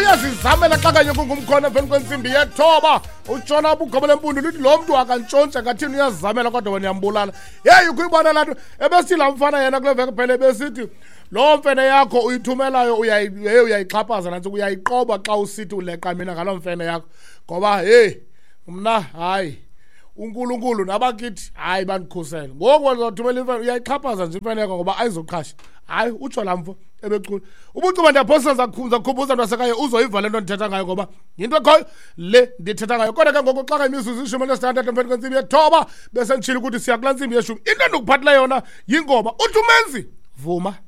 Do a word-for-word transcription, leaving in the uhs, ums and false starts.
uyazizamela xa kanye kungumkhona emveni kwentsimbi yethoba utshona bugobele empundu lithi lo mntu akantshontsha ngathini uyazizamela kodwa wena yambulala. Yeyi ukuyibona laa nto ebesithi laa mfana yena kule veki phele besithi loo mfene yakho uyithumelayo uyayixhaphaza nantsi uyayiqoba xa usithi uleqa mina ngaloo mfene yakho ngoba heyi mna hayi uNkulunkulu nabakithi hayi bandikhusele. Ngoku ndizothumela imfene uyayixhaphaza nje imfene yakho ngoba ayizoqhasha. Hayi utsho laa mfo ebechule ubucuma ndiyaphosa zakhumbuza nwasekhaya uzoyiva le nto ndithetha ngayo ngoba yinto ekhoyo le ndithetha ngayo. Kodwa ke ngoku xa imizuzu ishumi nesithandathu emveni kwentsimbi yethoba bese nditshile ukuthi siya kulaa ntsimbi yeshumi into endikuphathele yona yingoba uthi umenzi vuma.